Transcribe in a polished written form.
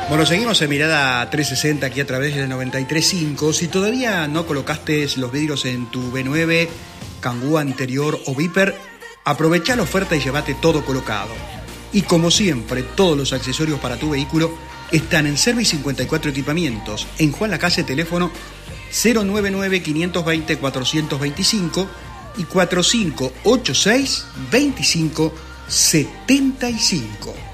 Bueno, seguimos en Mirada 360 aquí a través del 93.5. Si todavía no colocaste los vidrios en tu B9, Kangoo anterior o Viper, aprovecha la oferta y llévate todo colocado. Y como siempre, todos los accesorios para tu vehículo están en Service 54 Equipamientos, en Juan Lacase, teléfono 099-520-425 y 4586-2575.